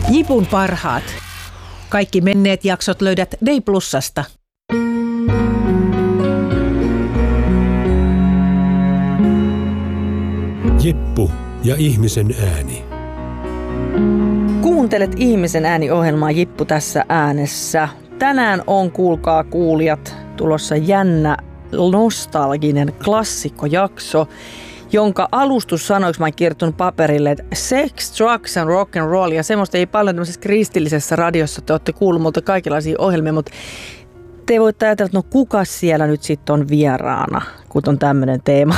Jipun parhaat. Kaikki menneet jaksot löydät Day Plusasta. Jippu ja ihmisen ääni. Kuuntelet Ihmisen ääni-ohjelmaa Jippu tässä äänessä. Tänään on, kuulkaa kuulijat, tulossa jännä nostalginen klassikkojakso, jonka alustussanoiksi mä oon kirjoittanut paperille, että sex, drugs and rock and roll. Ja semmoista ei paljon tämmöisessä kristillisessä radiossa, te olette kuullut multa kaikenlaisia ohjelmia, mutta te voitte ajatella, että no kuka siellä nyt sitten on vieraana, kun on tämmöinen teema.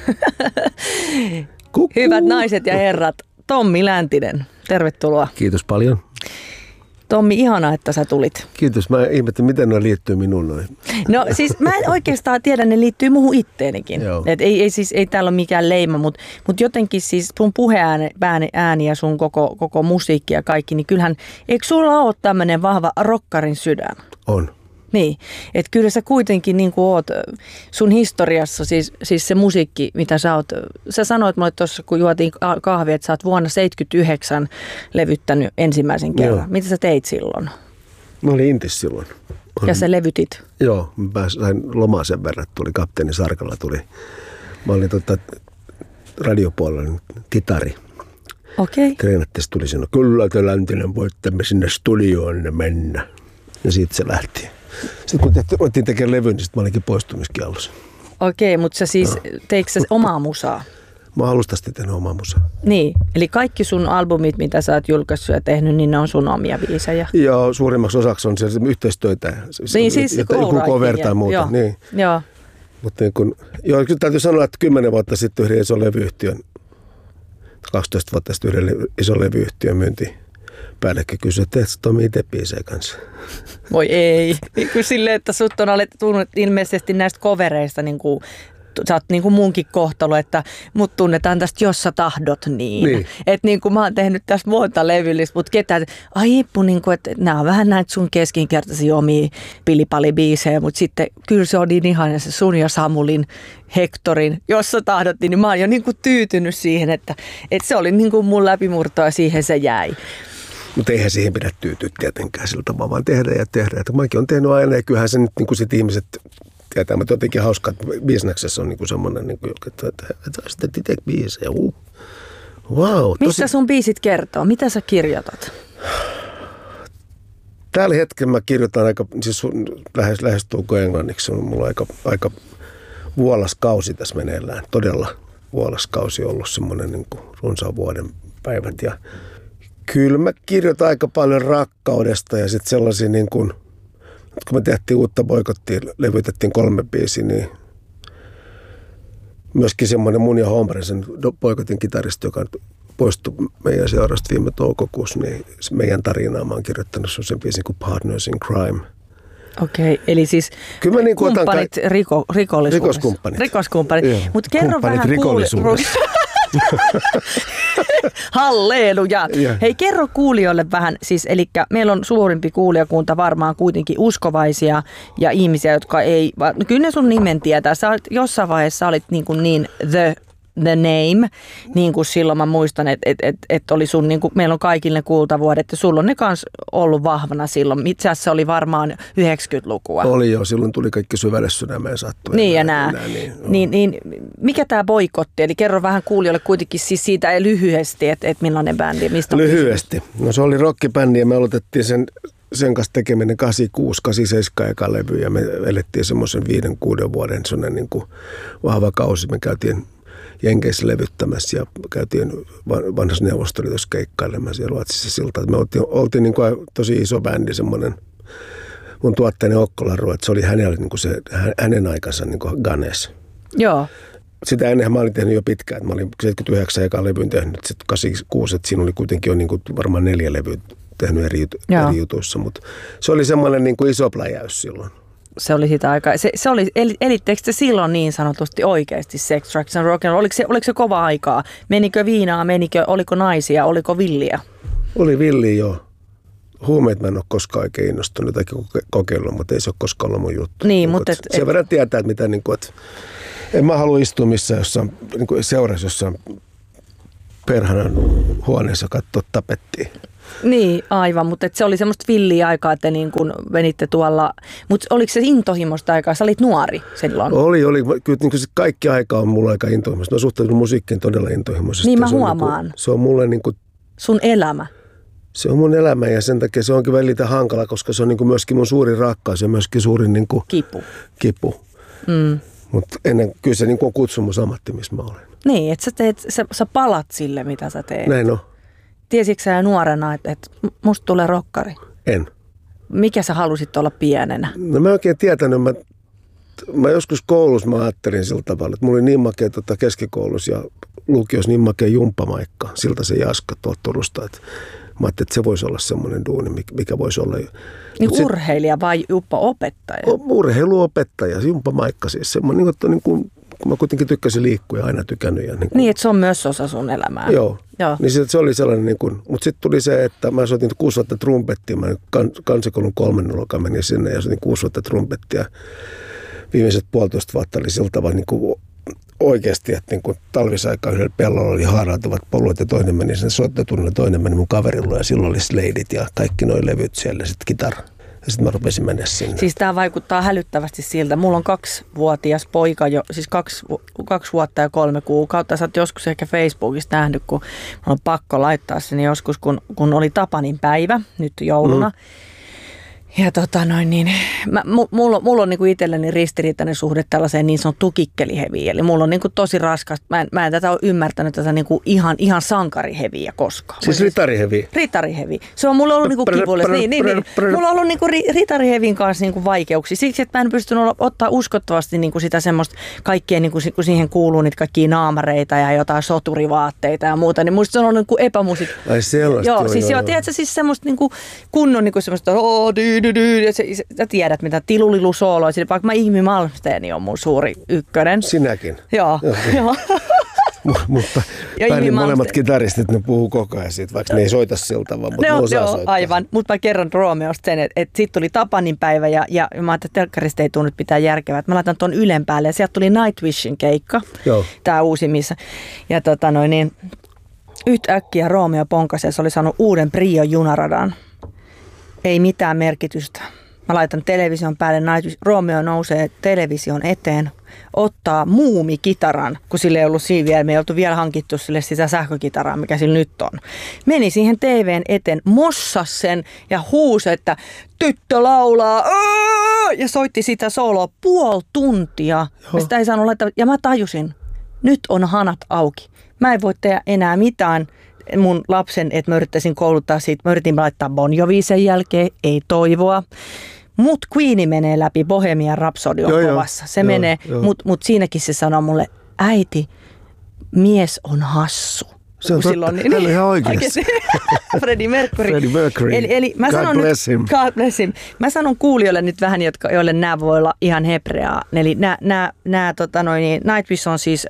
Hyvät naiset ja herrat, Tommi Läntinen, tervetuloa. Kiitos paljon. Tommi, ihanaa, että sä tulit. Kiitos. Mä ihmettelin, miten ne liittyy minuun noin. No siis mä oikeastaan tiedän, ne liittyy muuhun itteenikin. Et ei täällä ole mikään leima, mutta jotenkin siis sun puheääni ja sun koko musiikki ja kaikki, niin kyllähän, eikö sulla ole tämmöinen vahva rokkarin sydän? On. Niin, että kyllä sä kuitenkin niin kuin oot sun historiassa, siis se musiikki, mitä sä sanoit mulle tuossa, kun juotiin kahvia, että sä oot vuonna 1979 levyttänyt ensimmäisen kerran. Joo. Mitä sä teit silloin? Mä olin Intis silloin. Ja sä levytit? Joo, mä sain lomaa sen verran, tuli kapteeni Sarkalla tuli. Mä olin radiopuolella kitari. Okei. Treenattis tuli sinne, kyllä te Läntinen voitte sinne studioon mennä. Ja siitä se lähti. Sitten kun otettiin tekemään levyn, niin sitten mä olinkin poistumiskiellossa. Okei, mutta sä siis, teikö sä omaa musaa? Mä oon alusta asti tehnyt omaa musaa. Niin, eli kaikki sun albumit, mitä sä oot julkaissut ja tehnyt, niin ne on sun omia biisejä? Joo, suurimmaksi osaksi on se yhteistyötä. Niin, siis joku covertaa muuta. Joo. Niin. Joo. Mutta niin kun, täytyy sanoa, että 10 vuotta sitten yhden ison levyyhtiön, 12 vuotta sitten yhden ison levyyhtiön päällekkö kysyi, että teetkö Tomi itse biisejä kanssa? Voi ei. Niin silleen, että sut on tunnet ilmeisesti näistä covereista, niin kuin, sä oot niin kuin munkin kohtalo, että mut tunnetaan tästä Jos sä tahdot niin. Että niin kuin mä oon tehnyt tästä monta levyllistä, mutta ketään, Jippu, niin kuin, että nämä on vähän näitä sun keskinkertaisia omia pilipalibiisejä, mutta sitten kyllä se on niin ihana se sun ja Samulin, Hektorin, Jos sä tahdot, niin mä oon jo niin kuin tyytynyt siihen, että se oli niin kuin mun läpimurto ja siihen se jäi. Mutta eihän siihen pidä tyytyä tietenkään sillä tavalla, vaan tehdä ja tehdä. Että mäkin olen tehnyt aina ja kyllähän se nyt niin kuin sit ihmiset tietää, mutta jotenkin hauska, että bisneksessä on niin kuin semmoinen, niin kuin, että sitten itse biisejä. Wow, mistä sun biisit kertoo? Mitä sä kirjoitat? Tällä hetkellä mä kirjoitan siis lähestulko englanniksi. Mulla on aika vuolas kausi tässä meneillään. Todella vuolas kausi on ollut semmoinen niin kuin runsaan vuoden päivät ja kyllä mä kirjoitan aika paljon rakkaudesta ja sitten sellaisia niin kuin, kun me tehtiin uutta boikottia, levytettiin 3 biisiä, niin myöskin semmoinen mun ja Holmbergsen boikotin kitaristi, joka poistui meidän seurasta viime toukokuussa, niin meidän tarinaa mä oon kirjoittanut sen biisin kuin Partners in Crime. Okei, eli siis niin kumppanit rikollisuudessa. Rikoskumppanit. Mutta kerro vähän Halleluja. Hei, kerro kuulijoille vähän, siis elikkä meillä on suurimpi kuulijakunta varmaan kuitenkin uskovaisia ja ihmisiä, jotka ei, no kyllä ne sun nimen tietää. Sä olit, jossain vaiheessa olit niin the name, niin kuin silloin mä muistan, että oli sun, niin kuin, meillä on kaikille ne kultavuodet ja sulla on ne kanssa ollut vahvana silloin. Itse asiassa se oli varmaan 90-lukua. Oli jo, silloin tuli kaikki syvälle sydämeen sattua. Niin ja nää. Niin, mikä tää boikotti? Eli kerro vähän kuulijoille kuitenkin siis siitä lyhyesti, että millainen bändi, mistä on lyhyesti. Kysymys? No se oli rockibändi ja me aloitettiin sen kanssa tekeminen 86-87 eka levy ja me elettiin semmoisen 5-6 vuoden semmoinen niin kuin vahva kausi. Me käytiin Jenkeissä levyttämässä ja käytiin vanhassa Neuvostoliitossa keikkailemassa ja Ruotsissa siltä. Me oltiin niin kuin tosi iso bändi, semmoinen mun tuotteinen Okkolaru, että se oli hänellä niin kuin se, hänen aikansa niin kuin Ganes. Joo. Sitä ennenhän mä olin tehnyt jo pitkään, että mä olin 79 ekan levyn tehnyt, sitten 86, että siinä oli kuitenkin jo niin kuin varmaan 4 levyä tehnyt eri jutuissa, mutta se oli semmoinen niin kuin iso pläjäys silloin. Se oli sitä aikaa. Se oli, elittekö se silloin niin sanotusti oikeasti sex, drugs and rock and roll? Oliko se kova aikaa? Menikö viinaa, oliko naisia, oliko villiä? Oli villiä, joo. Huumeet mä en ole koskaan oikein innostunut, jotakin kokeillut, mutta ei se ole koskaan ollut mun juttu. Niin, mutta sen verran tietää, että mitä niin kuin, että en mä halua istua missään jossain niin seurassa jossain perhanan huoneessa katsoa tapettia. Niin, aivan, mutta se oli semmoista villiä aikaa, että niin kun venitte tuolla, mutta oliko se intohimoista aikaa? Sä olit nuori silloin. Oli. Kyllä niin kuin kaikki aika on mulla aika intohimoista. Mä suhtaudun musiikkiin todella intohimoisesti. Niin mä huomaan. Niin kuin, se on mulle niin kuin, sun elämä. Se on mun elämä ja sen takia se onkin välillä hankala, koska se on niin kuin myöskin mun suurin rakkaus ja myöskin suurin niin kuin kipu. Mutta kyllä se niin kuin on kutsumusammatti, missä mä olen. Niin, että sä palat sille, mitä sä teet. Näin on. Tiesitkö sä nuorena, että musta tulee rokkari? En. Mikä sä halusit olla pienenä? No mä en oikein tietänyt. Mä joskus koulussa mä ajattelin sillä tavalla, että mulla oli niin makea keskikoulussa ja lukiossa niin makea jumppamaikka, siltä se Jaska tuolta Turusta. Että mä ajattelin, että se voisi olla semmoinen duuni, mikä voisi olla. Niin urheilija vai jumppa-opettaja? Urheiluopettaja, jumppamaikka siis. Semmoinen, niin kuin, kun mä kuitenkin tykkäsin liikkua ja aina tykännyt. Ja niin, että se on myös osa sun elämää. Joo. Niin se oli sellainen, niin kuin, mutta sitten tuli se, että mä soitin 6 vuotta trumpettia. Mä kansakoulun 3. luokan menin sinne ja soitin 6 vuotta trumpettia. Viimeiset 1,5 vuotta oli sillä tavalla niin kuin oikeasti, että niin kuin talvisaikaan yhdellä pellolla oli haarautuvat polut ja toinen meni sen soittotunnilla, toinen meni mun kaverilla ja silloin oli sleidit ja kaikki noi levyt siellä ja sitten kitara. Ja sitten mä rupesin mennä sinne. Siis tämä vaikuttaa hälyttävästi siltä. Mulla on 2-vuotias poika jo, siis 2 vuotta ja 3 kuukautta. Sä oot joskus ehkä Facebookista nähnyt, kun mulla on pakko laittaa sen joskus, kun oli Tapanin päivä nyt jouluna. Ja mulla on niinku itselleni ristiriitainen suhde tällaiseen niin sanottuun kikkeliheviin. Eli mulla on niinku tosi raskas. Mä en tätä ole ymmärtänyt tätä niinku ihan sankariheviä koskaan. Siis ritarihevi? Ritarihevi. Se on mulla ollut niinku kivullista. Niin. Mulla on ollut niinku ritarihevin kanssa niinku vaikeuksia. Siksi, että mä en pystynyt ottaa uskottavasti niinku sitä semmoista kaikkea, niinku, kun siihen kuuluu niitä kaikkia naamareita ja jotain soturivaatteita ja muuta. Niin musta se on ollut niinku epämusiikki. Ai sellaista. Joo, siis tiedätkö siis semmoista niinku kunnon niinku semmoista sä tiedät, mitä tilulilu-sooloa. Vaikka mä Ihmi Malmsteeni on mun suuri ykkönen. Sinäkin? Joo. Mutta bändin molemmat kitaristit, ne puhuu koko ajan siitä, vaikka ne ei soita sillä tavalla, mutta ne osaa soittaa. Aivan. Mutta mä kerron Roomeosta sen, että sitten tuli Tapanin päivä ja mä ajattelin, että telkkarista ei tule nyt mitään järkevää. Mä laitan tuon Ylen päälle ja sieltä tuli Nightwishin keikka, tää uusimmissa. Ja yhtäkkiä Roomeo ponkasi ja se oli saanut uuden Prion junaradan. Ei mitään merkitystä. Mä laitan television päälle, Roomeo nousee television eteen, ottaa muumikitaran, kun sille ei ollut siinä vielä, me ei oltu vielä hankittu sille sitä sähkökitaraa, mikä sillä nyt on. Meni siihen TVn eteen, mossasi sen ja huusi, että tyttö laulaa, ja soitti sitä sooloa 0,5 tuntia. Ja sitä ei saanut laittaa, ja mä tajusin, nyt on hanat auki. Mä en voi tehdä enää mitään. Mun lapsen, että mä yrittäisin kouluttaa siitä. Mä yritin laittaa Bon Jovi sen jälkeen, ei toivoa. Mut Queeni menee läpi, Bohemian Rhapsody on kovassa. Se menee, mut siinäkin se sanoo mulle, äiti, mies on hassu. Se on totta, hän on ihan oikeasti. Freddie Mercury. Eli mä God bless him. God bless him. Mä sanon kuulijoille nyt vähän, joille nämä voi olla ihan hebreaa. Eli Nightwish on siis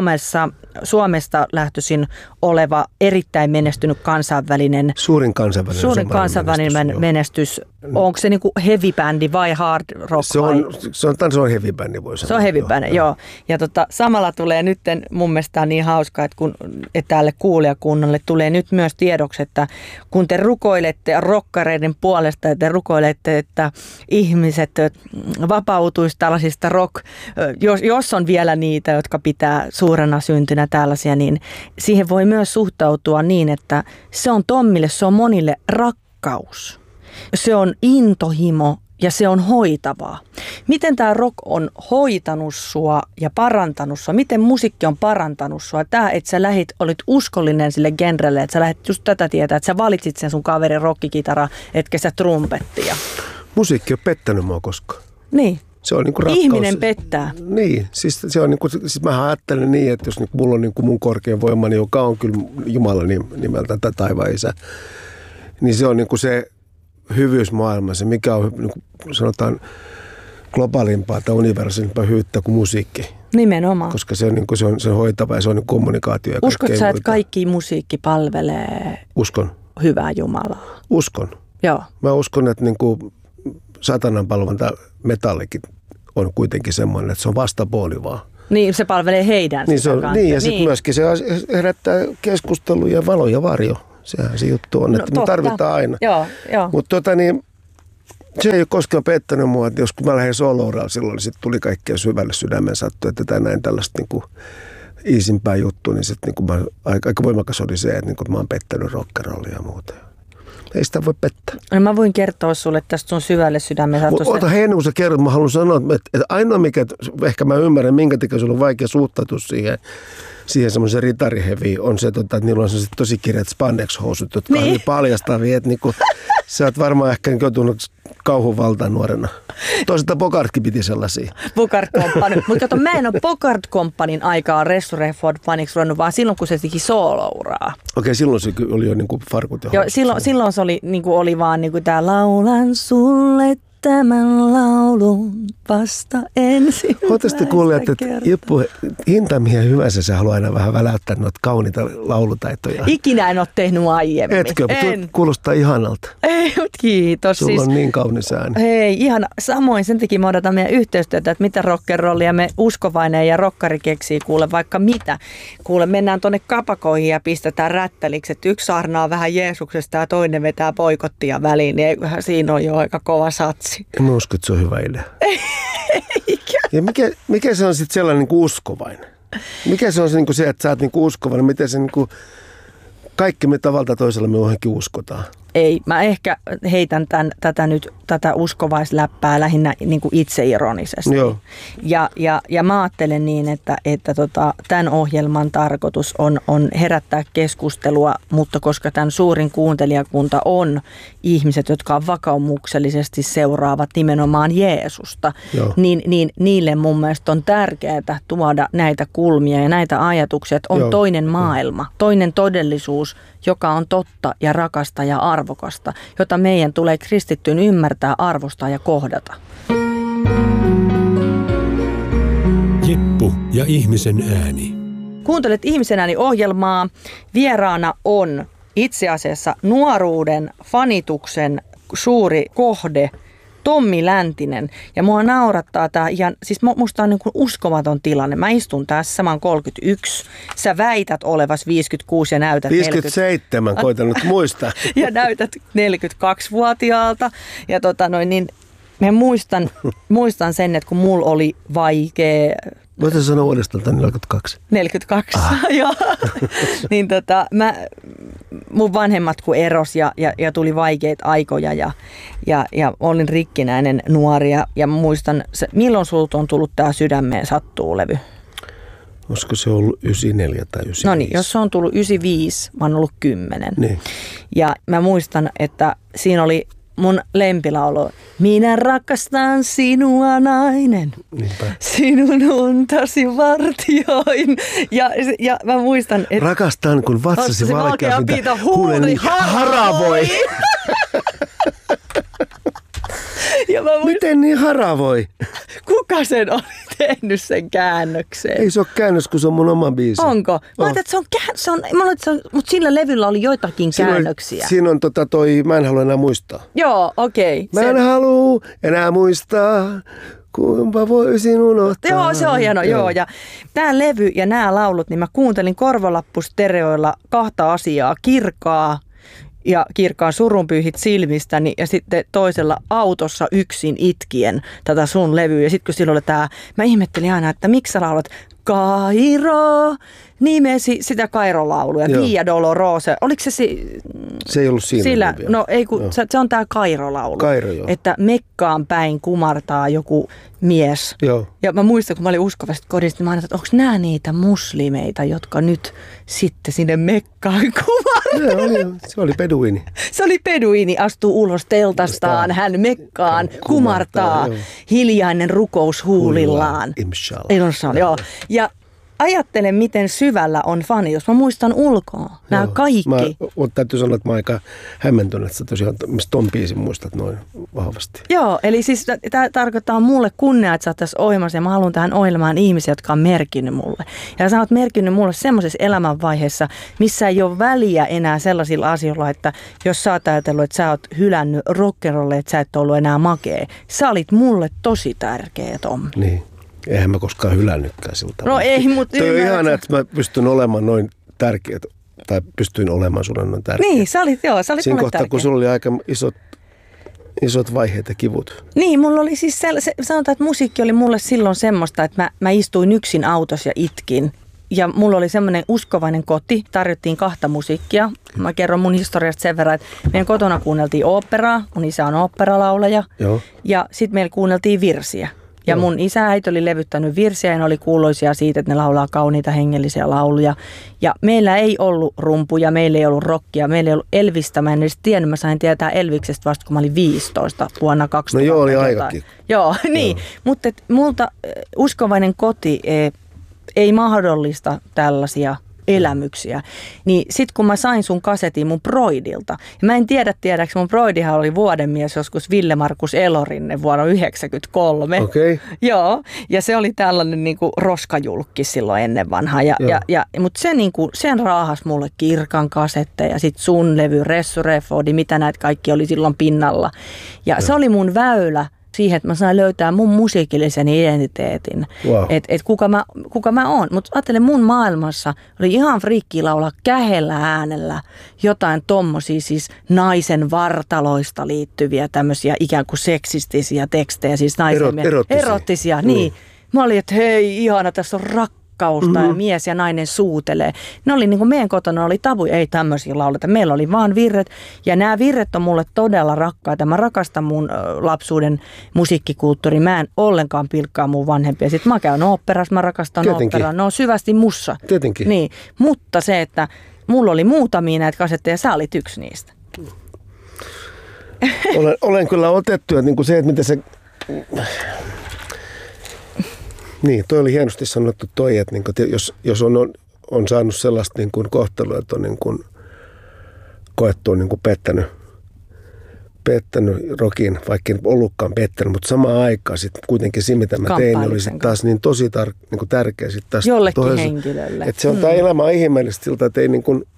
Suomesta lähtöisin oleva erittäin menestynyt kansainvälinen. Suurin kansainvälinen menestys. Onko se niinku heavy-bändi vai hard rock? Se on heavy-bändi, voi sanoa. Se on heavy-bändi, joo. Ja samalla tulee nyt mun mielestä niin hauskaa, että tälle kuulijakunnalle tulee nyt myös tiedoksi, että kun te rukoilette rokkareiden puolesta ja te rukoilette, että ihmiset vapautuisi tällaisista jos on vielä niitä, jotka pitää suurena syntynä tällaisia, niin siihen voi myös suhtautua niin, että se on Tommille, se on monille rakkaus. Se on intohimo ja se on hoitavaa. Miten tämä rock on hoitanut sua ja parantanut sua? Miten musiikki on parantanut sua? Tämä, että sä olit uskollinen sille genrelle, että sä lähdit just tätä tietää, että sä valitsit sen sun kaverin rockikitara, etkä sä trumpettia. Musiikki on pettänyt mua koskaan. Niin. Se on niinku rakkaus. Ihminen pettää. Niin, siis se on niinku, siis mä ajattelen niin, että jos mulla on niinku mun korkein voimani, joka on kyllä Jumala nimeltään tai taivaan isä, niin se on niinku se hyvyys maailmassa, mikä on niinku, sanotaan globaalimpaa tai universaalimpaa hyvyyttä kuin musiikki. Nimenomaan. Koska se on, niinku, se on hoitava ja se on niinku kommunikaatio. Ja uskotko sä, että kaikki musiikki palvelee hyvää Jumalaa? Uskon. Joo. Mä uskon, että niinku satanan palvonta metallikin on kuitenkin semmoinen, että se on vastapuoli vaan. Niin, se palvelee heidän niin, ja sitten myöskin se herättää keskustelua ja valo ja varjo. Sehän se juttu on, että me tarvitaan aina. Joo. Mutta se ei ole koskaan pettänyt mua, että jos kun mä lähdin solo-uralle silloin, niin sitten tuli kaikkea syvälle sydämen sattua, että näin tällaista niin kuin iisimpää juttua, niin sitten niin aika voimakas oli se, että, niin kuin, että mä oon pettänyt rock'n'rollia ja muuta. Ei sitä voi pettää. No mä voin kertoa sulle tästä sun syvälle sydämen sattusta. Ota heinä, kun sä kerrot, mä haluan sanoa, että ainoa mikä, ehkä mä ymmärrän, minkä takia sulla on vaikea suhtautua siihen semmoisen ritariheviin, on se, että niillä on sellaiset tosi kireät spandex-housut, jotka on niin paljastavia, että niinku, sä oot varmaan ehkä joutunut kauhun valtaan nuorena. Toisaalta Bogartkin piti sellaisia. Bogart Company. Mutta kato, mä en ole Bogart Companyn aikaa Resurrect faniksi ruvennut, vaan silloin, kun se teki soolouraa. Okei, silloin se oli jo niinku farkut ja silloin se oli, niinku, oli vaan niinku tää laulan sulle tämän laulun vasta ensin. Oletteko te kuulleet, että Jeppu, hintamia hyvänsä sä haluaa aina vähän väläyttää noita kauniita laulutaitoja? Ikinä en ole tehnyt aiemmin. Etkö? Kuulostaa ihanalta. Ei, mutta kiitos. Sulla on niin kaunis ääni. Hei, ihana. Samoin sen takia mä odotan meidän yhteistyötä, että mitä rock'n'rollia me uskovainen ja rokkari keksii, kuule vaikka mitä. Kuule, mennään tonne kapakoihin ja pistetään rättäliksi, että yksi saarnaa vähän Jeesuksesta ja toinen vetää boikottia väliin, niin eiköhän siinä on jo aika kova satsi. En mä usko, että se on hyvä idea. Ja mikä se on sitten sellainen niin kuin uskovainen? Mikä se on se, niin kuin se, että sä oot niin kuin uskovainen? Miten se niin kuin, kaikki me tavalla toisella me johonkin uskotaan? Ei, mä ehkä heitän tätä uskovaisläppää lähinnä niin kuin itseironisesti. Joo. Ja mä ajattelen niin, että tämän ohjelman tarkoitus on herättää keskustelua, mutta koska tämän suurin kuuntelijakunta on ihmiset, jotka vakaumuksellisesti seuraavat nimenomaan Jeesusta, niin niille mun mielestä on tärkeää tuoda näitä kulmia ja näitä ajatuksia, että on toinen maailma, toinen todellisuus, joka on totta ja rakasta ja arvokasta, jota meidän tulee kristittyyn ymmärtää, arvostaa ja kohdata. Jeppu ja ihmisen ääni. Kuuntelet Ihmisen ääni -ohjelmaa. Vieraana on itse asiassa nuoruuden fanituksen suuri kohde, Tommi Läntinen. Ja mua naurattaa tämä ihan, siis musta on niin kuin uskomaton tilanne. Mä istun tässä, mä oon 31. Sä väität olevas 56 ja näytät 57, koitan nyt muistaa. Ja näytät 42-vuotiaalta. Ja niin mä muistan sen, että kun mulla oli vaikea... Voitko sanoa uudestaan 42? 42, joo. Niin mun vanhemmat kun eros ja tuli vaikeita aikoja ja olin rikkinäinen nuori ja muistan, milloin sulta on tullut tää Sydämeen sattuu-levy? Olisiko se ollut 94 tai 95? No niin, jos se on tullut 95, mä oon ollut 10. Niin. Ja mä muistan, että siinä oli mun lempilaulu, minä rakastan sinua nainen, niinpä. Sinun untasi vartioin. Ja mä muistan, että... Rakastan, kun vatsasi valkea pinta, huuleni haravoi. Ja miten niin haravoi? Kuka sen oli tehnyt sen käännöksen? Ei se ole käännös, kun se on mun oma biisi. Onko? Mä ajattelin, että se on mutta sillä levyllä oli joitakin käännöksiä. Siinä on mä en halua enää muistaa. Joo, okei. Mä en halua enää muistaa, kumpa voisin unohtaa. Joo, se on hieno, joo. Ja tää levy ja nämä laulut, niin mä kuuntelin korvalappustereoilla kahta asiaa. Kirkkaan surunpyyhit silmistäni ja sitten toisella autossa yksin itkien tätä sun levyä. Ja sitten kun silloin oli mä ihmettelin aina, että miksi sä laulat Kairo, nimesi sitä Kairo-laulua, Via Dolorosa. Oliko se se ei ollut siinä. No ei, kun se on tää Kairo-laulu. Kairo, joo. Että Mekkaan päin kumartaa joku mies. Joo. Ja mä muistan, kun mä olin uskovasti kodissa, niin mä ajattelin, että onko nämä niitä muslimeita, jotka nyt sitten sinne Mekkaan kumartaa. Joo, se oli beduini. Se oli beduini, astuu ulos teltastaan, hän Mekkaan kumartaa. Hiljainen rukous huulillaan. Inshallah. Joo. Ja ajattelen, miten syvällä on fani, jos mä muistan ulkoa. Nämä kaikki. Täytyy sanoa, että mä aika hämmentynyt, että sä tosiaan, mistä ton biisin muistat noin vahvasti. Joo, eli siis tämä tarkoittaa mulle kunnia, että sä oot tässä ohjelmassa ja mä haluan tähän ohjelmaan ihmisiä, jotka on merkinnyt mulle. Ja sä oot merkinnyt mulle semmoisessa elämänvaiheessa, missä ei ole väliä enää sellaisilla asioilla, että jos sä oot ajatellut, että sä oot hylännyt rock'n'rolle, että sä et ollut enää makea. Sä olit mulle tosi tärkeä, Tommi. Niin. Eihän mä koskaan hylännytkään siltä. No ei, mutta toi on ihana, että mä pystyn olemaan noin tärkeä tai pystyin olemaan sulle noin tärkeä. Niin, sä olit siinä mulle kohtaa, tärkeä. kun sulla oli aika isot vaiheet ja kivut. Niin, mulla oli siis sanotaan, että musiikki oli mulle silloin semmoista, että mä istuin yksin autossa ja itkin. Ja mulla oli semmoinen uskovainen koti, tarjottiin 2 musiikkia. Mä kerron mun historiasta sen verran, että meidän kotona kuunneltiin oopperaa, mun isä on oopperalaulaja. Joo. Ja sitten meillä kuunneltiin virsiä. Ja mun isä ja äiti oli levyttänyt virsiä ja ne oli kuuloisia siitä, että ne laulaa kauniita hengellisiä lauluja. Ja meillä ei ollut rumpuja, meillä ei ollut rockia, meillä ei ollut Elvistä. Mä en edes tiennyt, mä sain tietää Elviksestä vasta kun mä olin 15 vuonna 2000. No joo, oli aikakin. Joo, niin. Mutta multa uskovainen koti ei mahdollista tällaisia elämyksiä. Niin sit kun mä sain sun kasetin mun broidilta, ja mä en tiedäks mun broidihan oli vuodenmies joskus Ville-Markus Elorinne vuonna 1993. Okei. Okay. Joo, ja se oli tällainen niinku roskajulkki silloin ennen vanhaa. Mutta se niinku, sen raahas mulle Kirkan kasetteja, sit sun levy, Ressu Refodi, mitä näitä kaikki oli silloin pinnalla. Ja se oli mun väylä siihen, että mä sain löytää mun musiikillisen identiteetin, Wow. että kuka mä oon. Mutta ajattelen, mun maailmassa oli ihan friikkiä laulaa kähellä äänellä jotain tommosia siis naisen vartaloista liittyviä tämmöisiä ikään kuin seksistisiä tekstejä, siis naisen erottisia. Niin. Mä olin, että hei, ihana, tässä on rakkausta ja mies ja nainen suutelee. Ne oli niin kuin meidän kotona oli tabu, ei tämmöisiä lauleta. Meillä oli vaan virret ja nämä virret on mulle todella rakkaita. Mä rakastan mun lapsuuden musiikkikulttuuri. Mä en ollenkaan pilkkaa mun vanhempia. Sitten mä käyn oopperassa, mä rakastan oopperaa. Ne on syvästi mussa. Tietenkin. Niin, mutta se, että mulla oli muutamia näitä kasetteja, sä olit yksi niistä. Olen kyllä otettu, että niin kuin se, että miten se... Niin, toi oli hienosti sanottu toi, että, niin kuin, jos on saanut sellaista niin kuin kohtelua, että on niin kuin, koettu on niin kuin pettänyt rockin, vaikka en ollutkaan pettänyt, mutta samaan aikaan sitten kuitenkin se, mitä mä tein, oli sitten taas niin tosi niin kuin tärkeä sitten taas jollekin toisessa, henkilölle. että se on tämä elämä on ihmeellistä siltä, että ei niin kuin,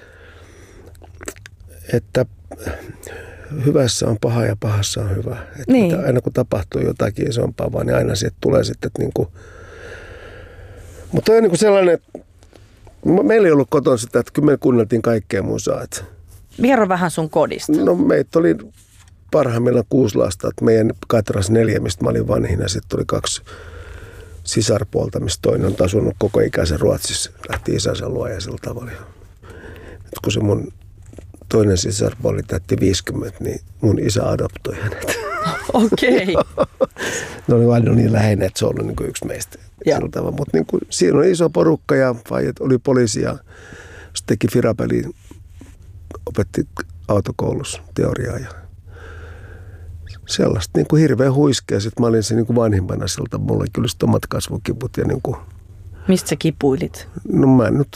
että hyvässä on paha ja pahassa on hyvä. Että niin. Aina kun tapahtuu jotakin isompaa vaan, niin aina sieltä tulee sitten, että niin kuin, mutta toi on niin kuin sellainen, että meillä ei ollut kotona sitä, että kyllä me kuunneltiin kaikkea musaa. Kerro vähän sun kodista. No meitä oli parhaimmillaan 6 lasta, että meidän katras 4, mistä mä olin vanhin, ja sitten tuli 2 sisarpuolta, mistä toinen on asunut koko ikäisen Ruotsissa. Lähti isänsä luo ja sillä tavalla. Nyt kun se mun toinen sisarpuoli täytti 50, niin mun isä adoptoi hänet. Okei. Ne oli vain niin läheinen, että se on ollut niin kuin yksi meistä. Mutta niin siinä oli iso porukka ja faijat oli poliisi ja sitten teki firapeliä, opetti autokoulussa teoriaa ja sellaista niin kuin hirveän huiskea. Sitten mä olin se niin kuin vanhimpana siltä, mulla oli kyllä sitten omat kasvukiput. Ja niin kuin, mistä sä kipuilit? No mä nyt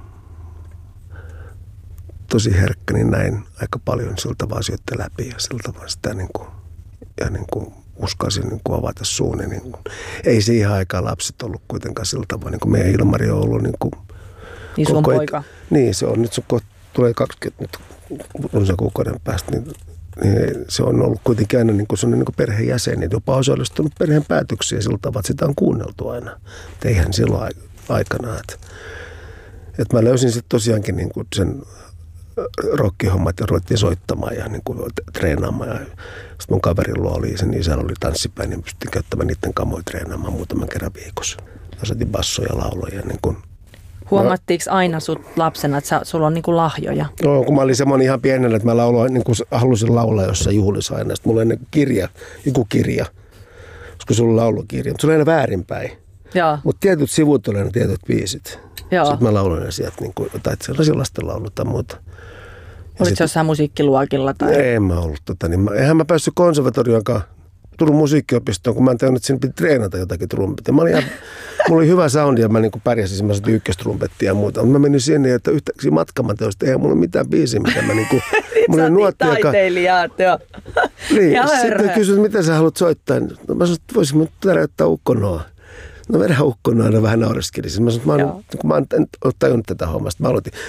tosi herkkä, niin näin aika paljon siltä vaan asioiden läpi ja siltä vaan sitä niin kuin, ja niin kuin uskaisin niin kuin avata suun. Niin kuin, ei siihen aikaan lapset ollut kuitenkaan siltä vaan, niin kuin meidän Ilmari on ollut niin kuin niin sun poika. Niin se on, nyt se tulee 20 nyt runsaan kuukauden päästä, niin se on ollut kuitenkin aina niin kuin sellainen niin kuin perheenjäsen, niin jopa osallistunut perheen päätöksiä sillä tavalla, että sitä on kuunneltu aina. Eihän silloin aikana. Että mä löysin sitten tosiaankin niin kuin sen rockihommat ja ruvettiin soittamaan ja niin kuin treenaamaan. Sitten mun kaverin luo oli, sen isällä oli tanssipäin, niin pystytin käyttämään niiden kamoja treenaamaan muutaman kerran viikossa. Asetin bassoja, lauloja. Niin kuin huomattiinko aina sut lapsena, että sulla on niinku lahjoja? No, kun mä olin semmoinen ihan pienellä, että mä niin halusin laulaa jossain juhlissa aina. Sitten mulla oli joku kirja, koska sulla on laulukirja, mutta se oli aina väärinpäin. Mutta tietyt sivut oli aina tietyt biisit. Joo. Sitten mä lauloin sieltä niin kuin, jotain sellaisia lastenlauluja tai muuta. Olitko jossain musiikkiluokilla? Tai? En mä ollut. Eihän mä päässyt konservatorioonkaan Turun musiikkiopistoon, kun mä en tajunnut, että siinä piti treenata jotakin trumpettia. Mulla oli hyvä soundi ja mä niin pärjäsin semmoiset ykköstrumpettia ja muuta. Mutta mä menin sinne, että yhtäkkiä matkamanteosta eihän mulla mitään biisiä, mitä mä niin kuin... Mulla oli nuottia. Taiteilijaat, joo. Niin, sitten kysyin, mitä sä haluat soittaa. No, mä sanoin, että voisin mut täräyttää ukkonoa. No vedä ukkonoa aina vähän naureskelisin. Mä sanoin, että mä en ole tajunnut tätä hommasta. Mä aloitin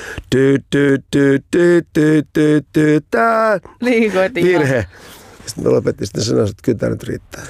virhe. Sitten mä lopetin sitten sanoa, että kyllä tämä nyt riittää.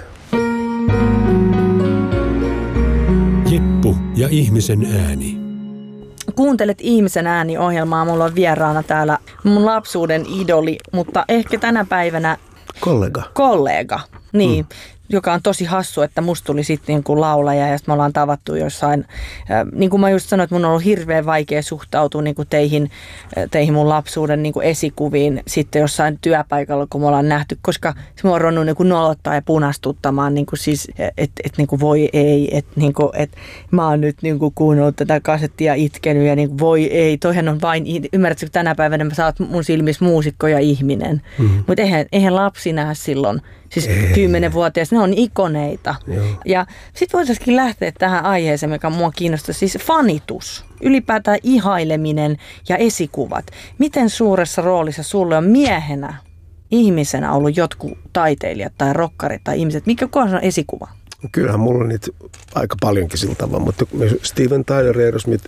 Jeppu ja ihmisen ääni. Kuuntelet Ihmisen ääni-ohjelmaa. Mulla on vieraana täällä mun lapsuuden idoli, mutta ehkä tänä päivänä kollega. Niin. Joka on tosi hassu, että musta tuli sitten niinku laulaja ja sitten me ollaan tavattu jossain. Niin kuin mä just sanoin, että mun on ollut hirveän vaikea suhtautua niinku teihin mun lapsuuden niinku esikuviin sitten jossain työpaikalla, kun me ollaan nähty, koska se mua on ruvennut niinku nolottaa ja punastuttamaan, niinku siis, että niinku voi ei, että niinku, et mä oon nyt niinku kuunnellut tätä kasettia itkenyt ja niinku voi ei, toihan on vain, ymmärrätkö, tänä päivänä mä saat mun silmissä muusikko ja ihminen, mutta eihän lapsi näe silloin. Siis 10-vuotias, ne on ikoneita. Joo. Ja sitten voitaisiin lähteä tähän aiheeseen, mikä mua kiinnostaa, siis fanitus. Ylipäätään ihaileminen ja esikuvat. Miten suuressa roolissa sulle on miehenä, ihmisenä ollut jotkut taiteilijat tai rokkarit tai ihmiset? Mikä on esikuva? Kyllähän mulla on niitä aika paljonkin sillä tavalla, mutta Steven Tyler, Aerosmith,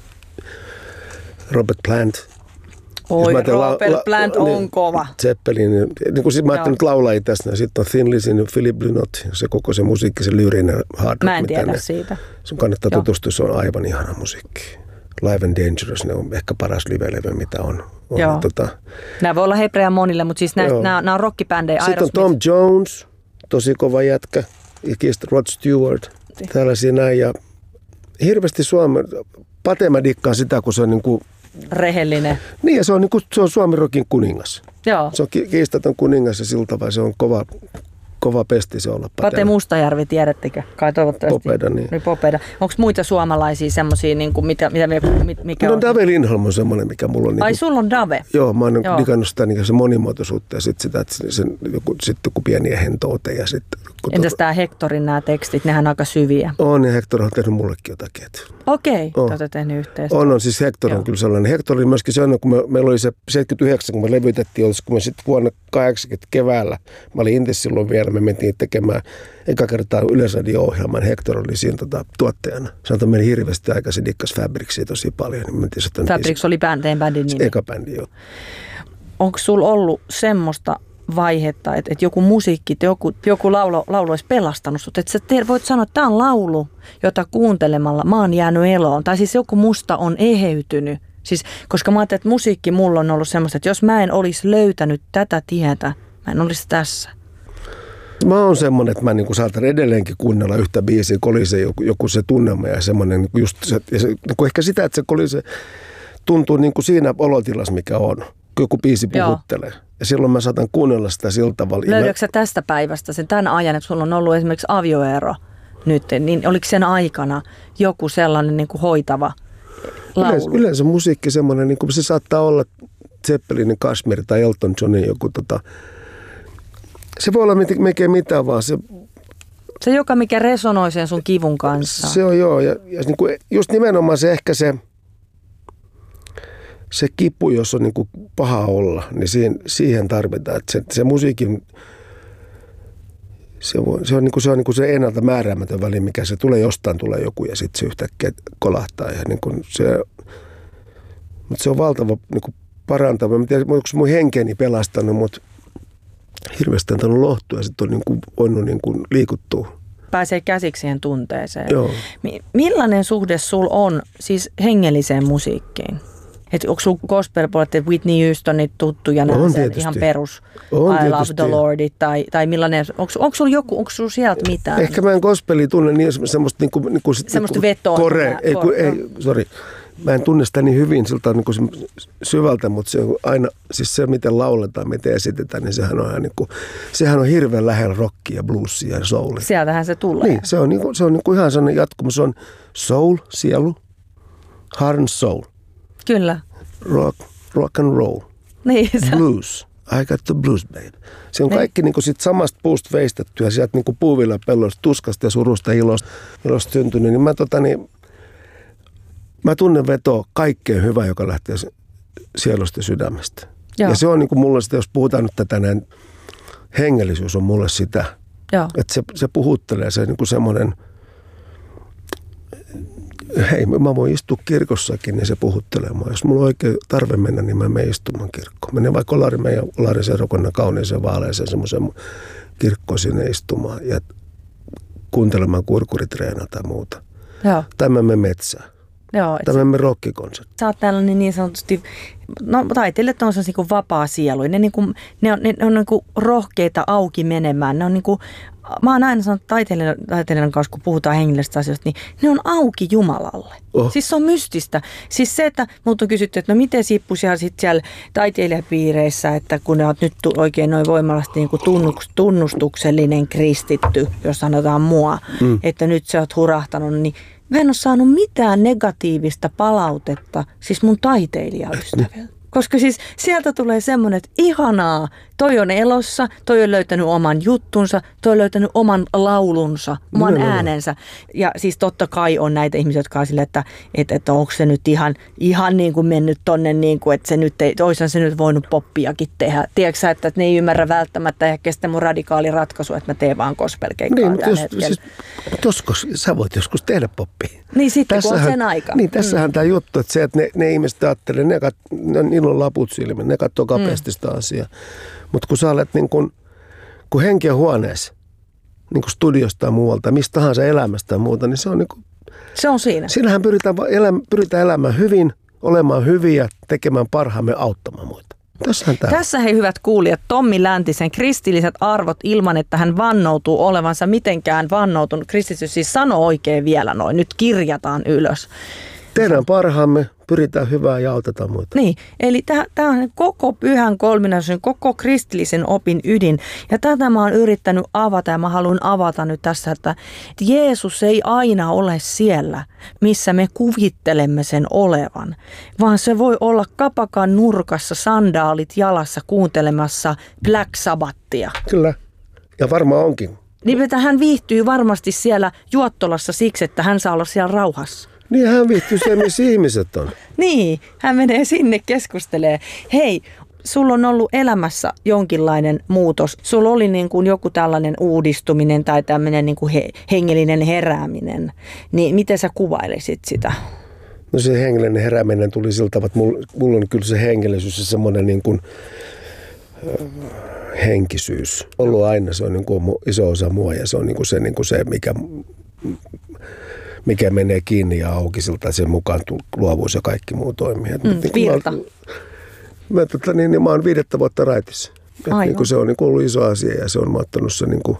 Robert Plant. Oi, Robert Plant on kova. Zeppelin. Niin kuin mä ajattelin nyt laulajia tästä. Sitten on Thin Lizzy, Philip Lynott, se koko se musiikki, se lyyrinen hard rock. Mä en tiedä siitä. Sun kannattaa tutustua, se on aivan ihana musiikki. Live and Dangerous, ne on ehkä paras live-levy, mitä on. Joo. Nämä voi olla hebreä monille, mutta siis nämä on rockibändejä. Sitten on Tom Jones, tosi kova jätkä. Ja Rod Stewart, tällaisia näin. Ja hirveästi Pate mä dikkaan sitä, kun se on niin kuin rehellinen. Niin, ja se on Suomen rockin kuningas. Joo. Se on kiistaton kuningas ja siltä vai se on kova pesti se olla. Pate Mustajärvi, tiedättekö? Kai toivottavasti. Popeda, niin. Popeda. Onko muita suomalaisia semmoisia, niin mikä no, on? Dave Lindholm on semmoinen, mikä mulla on. Ai, sulla on Dave? Joo, mä oon digannut sitä niin se monimuotoisuutta ja sitten sitä, että joku pieniä hentouteja. Ja entäs tää Hectorin nämä tekstit, nehän on aika syviä. On, ja Hector on tehnyt mullekin jotakin. Okei, te olette tehnyt yhteistyötä. On, siis Hector on kyllä sellainen. Hector oli myöskin sellainen, kun meillä oli se 79, kun me levytettiin, olisiko me sitten vuonna 80 keväällä. Mä olin Intis silloin vielä, me mentiin tekemään eka kertaa Yleisradio-ohjelman. Hector oli siinä tuottajana. Sanotaan, meillä hirveästi aikaa se dikkas Fabricsia tosi paljon. Niin Fabrics oli teidän bändin nimi? Eka bändi, joo. Onko sulla ollut semmoista vaihetta, että joku musiikki, joku laulu olisi pelastanut sut? Että sä voit sanoa, että tämä on laulu, jota kuuntelemalla mä oon jäänyt eloon. Tai siis joku musta on eheytynyt. Siis, koska mä ajattelin, että musiikki mulla on ollut semmoista, että jos mä en olisi löytänyt tätä tietä, mä en olisi tässä. Mä oon semmoinen, että mä niinku saatan edelleenkin kuunnella yhtä biisiä, kolisee joku se tunnelma ja semmoinen, niinku just se, niinku ehkä sitä, että se kolisee tuntuu niinku siinä olotilassa, mikä on. Joku biisi puhuttelee. Joo. Ja silloin mä saatan kuunnella sitä sillä tavalla. Löydätkö sä tästä päivästä sen tämän ajan, että sulla on ollut esimerkiksi avioero nyt, niin oliko sen aikana joku sellainen niin kuin hoitava laulu? Yleensä musiikki semmoinen, niin kuin se saattaa olla Zeppelinin, Kashmir tai Elton Johnin joku se voi olla melkein mitään vaan se joka mikä resonoi sen sun kivun kanssa. Se on joo ja niin kuin just nimenomaan se ehkä se kipu, jos on niin kuin paha olla, niin siihen tarvitaan. Että se musiikin, se on niin kuin se ennalta määräämätön väli, mikä se tulee, jostain tulee joku ja sitten se yhtäkkiä kolahtaa. Ja niin kuin mutta se on valtava niin kuin parantava. Mä tiedän, onko mun henkeni pelastanut, mutta hirveästi antanut lohtua ja sitten on niin kuin voinut niin kuin liikuttua. Pääsee käsiksi siihen tunteeseen. Joo. Millainen suhde sul on siis hengelliseen musiikkiin? Että onko sun gospel-puolet, Whitney Houstonit tuttuja, ihan perus I Love the Lordit, tai millainen, onko sulla sieltä mitään? Ehkä mä en gospelia tunne niin semmoista semmoista vetoa. Mä en tunne sitä niin hyvin siltä niin kuin syvältä, mutta se on aina, siis se miten lauletaan, miten esitetään, niin sehän on hirveän lähellä rockia ja bluesia ja soulia. Sieltähän se tulee. Niin, se on ihan sellainen jatkumo, se on soul, sielu, heart and soul. Kyllä. Rock and roll. Niin, blues. I got the blues, babe. Se on kaikki niin kuin sit samasta puusta veistetty ja sieltä niin kuin puuvilla pelloista, tuskasta ja surusta ja ilosta syntynyt. Niin mä tunnen vetoa kaikkeen hyvää, joka lähtee sielusta ja sydämestä. Joo. Ja se on niin kuin mulle sitä, jos puhutaan nyt tätä näin, hengellisyys on mulle sitä. Joo. Että se puhuttelee, se niin kuin semmoinen, hei, mä voin istua kirkossakin, niin se puhuttelee mua. Jos mulla on oikein tarve mennä, niin mä menen istumaan kirkkoon. Menen vaikka Olarin seurakunnan kauniiseen vaaleeseen semmoisen kirkkoon sinne istumaan ja kuuntelemaan kurkuritreena tai muuta. Joo. Tai mä menen metsään. Joo, tämmöinen rockikonsertti. Sä oot tällainen niin sanotusti, no taiteilijat on sellaisia niin vapaa sielu. Ne on niin kuin rohkeita auki menemään. Ne on niin kuin, mä oon aina sanonut taiteilijan kanssa, kun puhutaan hengillisistä asioista, niin ne on auki Jumalalle. Siis se on mystistä. Siis se, että multa on kysytty, että no miten Sippu siellä taiteilijapiireissä, että kun ne oot nyt oikein noin voimallasti niin kuin tunnustuksellinen kristitty, jos sanotaan mua, että nyt sä oot hurahtanut, niin mä en ole saanut mitään negatiivista palautetta siis mun taiteilijaystäviltä. Koska siis sieltä tulee semmoinen, että ihanaa, toi on elossa, toi on löytänyt oman juttunsa, toi on löytänyt oman laulunsa, oman äänensä. Ja siis totta kai on näitä ihmisiä, jotka on silleen, että onko se nyt ihan niin kuin mennyt tonne, niin kuin, että se nyt ei, toisaan se nyt voinut poppiakin tehdä. Tiedätkö sä, että ne ei ymmärrä välttämättä ehkä sitä mun radikaali ratkaisu, että mä teen vaan gospelkeikkaa Niin, sä voit joskus tehdä poppia. Niin sitten, kun on sen aika. Niin, tässähän tämä juttu, että se, että ne ihmiset ajattelee, niillä on laput silmä, ne katsoo kapeasti sitä asiaa. Mutta kun sä olet niin kun henki on huoneessa, niin kuin studiosta ja muualta, mistä tahansa elämästä ja muuta, niin se on niin kuin, se on siinä. Siinähän pyritään elämään hyvin, olemaan hyviä, tekemään parhaamme, auttamaan muita. Tässä hei hyvät kuulijat, Tommi Läntisen kristilliset arvot ilman, että hän vannoutuu olevansa mitenkään vannoutunut. Kristillisyys siis sanoo oikein vielä noin, nyt kirjataan ylös. Tehdään parhaamme, pyritään hyvää ja autetaan muita. Niin, eli tämä on koko pyhän kolminaisuuden, koko kristillisen opin ydin. Ja tätä mä oon yrittänyt avata ja mä haluan avata nyt tässä, että Jeesus ei aina ole siellä, missä me kuvittelemme sen olevan, vaan se voi olla kapakan nurkassa, sandaalit jalassa kuuntelemassa Black Sabbathia. Kyllä, ja varmaan onkin. Niin, että hän viihtyy varmasti siellä Juottolassa siksi, että hän saa olla siellä rauhassa. Niin, hän viihtyy siellä, missä ihmiset on. Niin, hän menee sinne keskustelee. Hei, sulla on ollut elämässä jonkinlainen muutos. Sulla oli niin kuin joku tällainen uudistuminen tai tämmöinen niin kuin hengellinen herääminen. Niin miten sä kuvailisit sitä? No se hengellinen herääminen tuli siltä, että mulla on kyllä se hengellisyys ja semmoinen niin kuin henkisyys. Ollut aina, se on niin kuin iso osa mua ja se on niin kuin se mikä menee kiinni ja auki siltä, sen mukaan luovuus ja kaikki muu toimii. Virta. Mä oon 5 vuotta raitissa. Niin se on niin ollut iso asia ja se on ottanut se, niin kuin,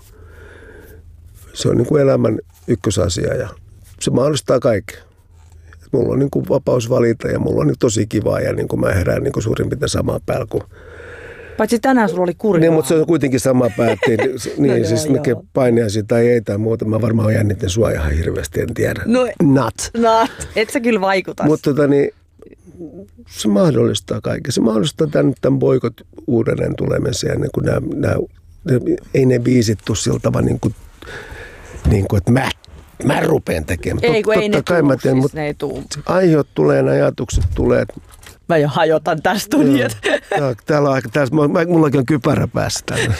se on niin kuin elämän ykkösasia ja se mahdollistaa kaiken. Mulla on niin kuin vapaus valita ja mulla on niin tosi kivaa ja niin kuin mä herään niin kuin suurin piirtein samaan päällä kuin. Paitsi tänään sulla oli kurjaa. Niin, mutta se on kuitenkin sama päätti. Niin, no siis mikä paineasi tai ei tai muuta. Mä varmaan olen jännitten sua ihan hirveästi, en tiedä. No, Not. Et sä kyllä vaikuta. Mutta se mahdollistaa kaiken. Se mahdollistaa tämän boikot uudelleen tulemisen. Ennen kuin ei ne biisit tule siltä vaan niin kuin että mä rupean tekemään. Ei, kun ei ne tuu. Siis ne ei tuu. Aiheet tulee, ajatukset tulee. Mä jo hajotan tästä studiot. Mullakin on kypärä päässä täällä.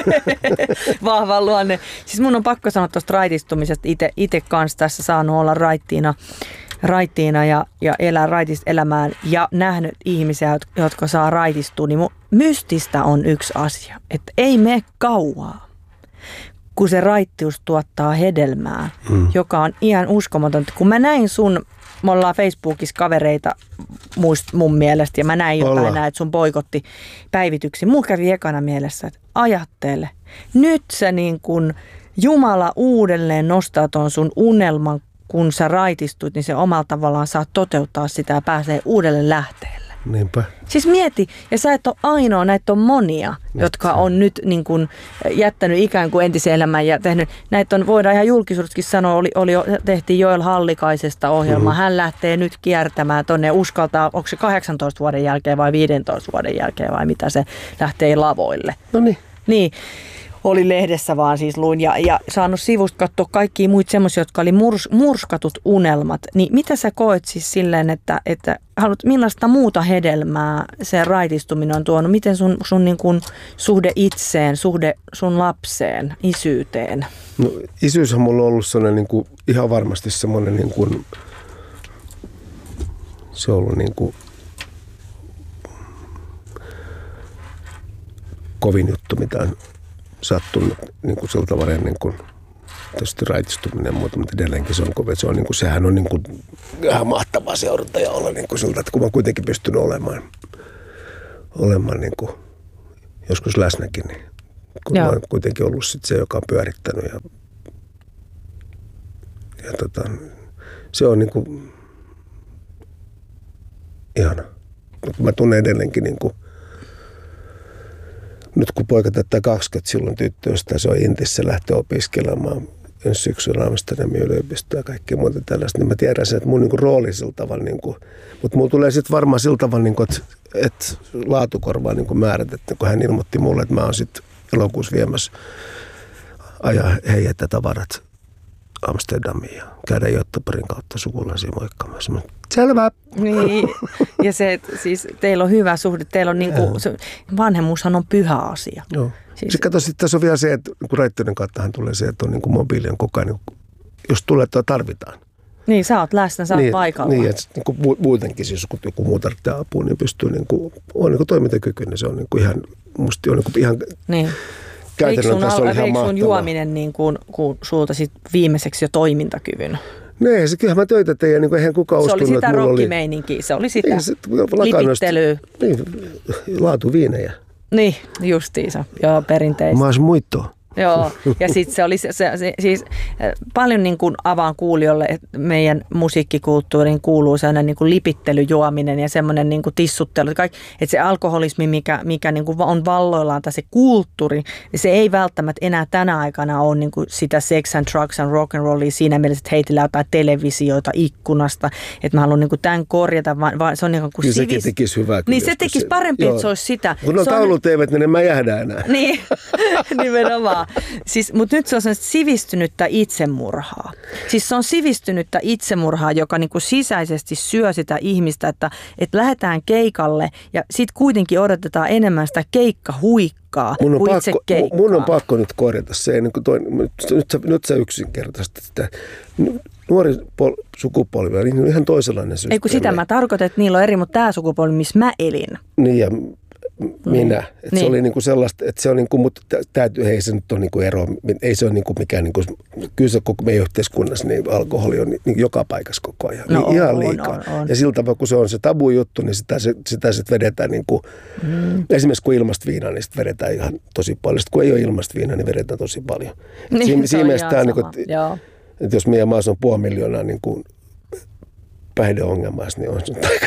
Vahva luonne. Siis mun on pakko sanoa tuosta raitistumisesta. Itse kanssa tässä saanut olla raittiina ja elää raitista elämään ja nähnyt ihmisiä, jotka saa raitistua. Niin mystistä on yksi asia, että ei mene kauaa, kun se raittius tuottaa hedelmää, joka on ihan uskomatonta. Kun mä näin me ollaan Facebookissa kavereita mun mielestä ja mä näin jotain että sun boikotti päivityksiä. Mulla kävi ekana mielessä, että ajattele, nyt sä niin kun Jumala uudelleen nostaa ton sun unelman, kun sä raitistut, niin se omalla tavallaan saat toteuttaa sitä ja pääsee uudelle lähteelle. Niinpä. Siis mieti, ja sä et ole ainoa, näitä on monia, jotka on nyt niin kuin jättänyt ikään kuin entisen elämän ja tehnyt. Näitä on, voidaan ihan julkisuudessakin sanoa, tehtiin Joel Hallikaisesta ohjelma. Hän lähtee nyt kiertämään tonne, uskaltaa, onko se 18 vuoden jälkeen vai 15 vuoden jälkeen vai mitä se lähtee lavoille. No niin. Oli lehdessä vaan siis luin ja saanut sivusta katsoa kaikkia muita semmoisia, jotka oli murskatut unelmat. Niin mitä sä koet siis silleen, että millaista muuta hedelmää se raitistuminen on tuonut? Miten sun niin kuin suhde itseen, suhde sun lapseen, isyyteen? No isyyshän mulla on ollut sellainen niin kuin, ihan varmasti semmoinen niin kuin, se on ollut niin kuin kovin juttu, mitä on sattunut niin kuin siltä varten niin kuin tietysti raitistuminen ja muuta, mutta edelleenkin se on kova. Sehän on niin kuin ihan mahtavaa seurattaja olla niin kuin siltä, että kun mä oon kuitenkin pystynyt olemaan niin kuin joskus läsnäkin, niin kun mä oon kuitenkin ollut sit se, joka on pyörittänyt ja se on niin kuin ihana. Mä tunnen edelleenkin niin kuin, nyt kun poika täyttää 20, silloin tyttöistä, se on Intissä lähtee opiskelemaan ensi syksyllä Amsterdamin yliopistoa ja kaikkea muuta tällaista, niin mä tiedän sen, että mun niin kuin rooli sillä tavalla, niin kuin, mutta mulla tulee sitten varmaan sillä tavalla, niin kuin, että laatukorvaa niin kuin määrät, että kun hän ilmoitti mulle, että mä oon sitten elokuussa viemässä ajaa heidät ja tavarat Amsterdamiin ja käydä Göteborgin kautta sukulaisiin moikkaamassa. Selvä! Niin, ja se, että siis teillä on hyvä suhde, teillä on niinku, vanhemmuushan on pyhä asia. Joo. Siis kato, sitten tässä on vielä se, että kun Raittiöiden kauttahan tulee se, että on niin kuin mobiili on koko ajan, jos tulee, että tarvitaan. Niin, sä oot läsnä, sä oot paikalla. Niin, että niin kuin muutenkin siis, kun joku muu tarvitsee apua, niin pystyy, niin kuin, on niin kuin toimintakykyinen, se on niin kuin ihan, musta on niin kuin ihan... Niin. Eikö sun juominen niin kuin sulta sit viimeiseksi jo toimintakyvyn? Nee, se kyllähän mä töitä tein, niin eihän kukaan uskonut, että mulla oli... Se oli sitä rockimeininkiä, se oli sitä lipittelyä. Niin, laatuviinejä. Niin, justiinsa, joo, perinteistä. Mä oon muittoa. Joo, ja sitten se oli siis paljon niin kuin avaan kuulijoille, että meidän musiikkikulttuuriin kuuluu sellainen niin kuin lipittelyjuominen ja semmoinen niin kuin tissuttelu. Että se alkoholismi, mikä niin kuin on valloillaan, tai se kulttuuri, niin se ei välttämättä enää tänä aikana ole niin kuin sitä sex and drugs and rock and rollia siinä mielessä, että heitellään jotain televisioita ikkunasta. Että mä haluan niin kuin tämän korjata, vaan se on niin kuin sekin tekisi hyvää. Niin se tekisi parempi, että se olisi sitä. Kun on tauluteivät, niin mä jähdään enää. Niin, nimenomaan. Siis, mutta nyt se on sivistynyttä itsemurhaa. Siis se on sivistynyttä itsemurhaa, joka niinku sisäisesti syö sitä ihmistä, että lähdetään keikalle ja sitten kuitenkin odotetaan enemmän sitä keikkahuikkaa kuin itse keikkaa. Mun on pakko nyt korjata se, niin nyt sä yksinkertaisesti sitä. Nuori sukupolvi on ihan toisenlainen systeemi. Ei kun sitä mä tarkoitan, että niillä on eri, mutta tämä sukupolvi, missä mä elin. Niin ja minä. Että niin. Se oli niinku sellaista, että se on niinku, mutta ei se nyt ole niinku ero, ei se ole niinku mikään, niinku, kyllä se koko meidän yhteiskunnassa, niin alkoholi on niin joka paikassa koko ajan. No, niin ihan liikaa. On. Ja sillä tavalla, kun se on se tabu-juttu, niin sitä sitten vedetään niinku, esimerkiksi kun ilmasta viinaa, niin sitten vedetään ihan tosi paljon. Sitten kun ei ole ilmasta viinaa, niin vedetään tosi paljon. Niin, siinä mielessä niinku, että jos meidän maassa on 500 000 niinku päihdeongelmaa, niin on se aika